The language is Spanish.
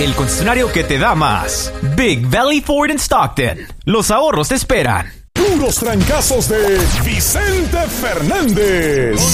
el concesionario que te da más. Big Valley Ford in Stockton. Los ahorros te esperan. Puros trancazos de Vicente Fernández.